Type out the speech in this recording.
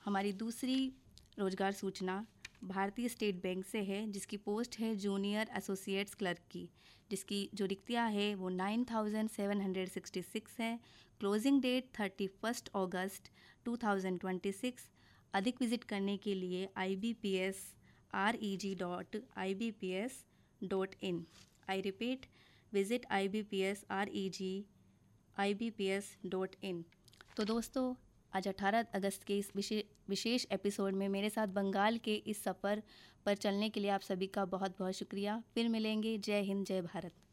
हमारी दूसरी रोजगार सूचना भारतीय स्टेट बैंक से है, जिसकी पोस्ट है जूनियर एसोसिएट्स क्लर्क की, जिसकी जो रिक्तियाँ है वो 9766 है। क्लोजिंग डेट 31 अगस्त 2026। अधिक विजिट करने के लिए ibpsreg.ibps.in। I repeat, visit ibpsreg.ibps.in। तो दोस्तों, आज 18 अगस्त के इस विशेष एपिसोड में मेरे साथ बंगाल के इस सफ़र पर चलने के लिए आप सभी का बहुत बहुत शुक्रिया। फिर मिलेंगे। जय हिंद, जय भारत।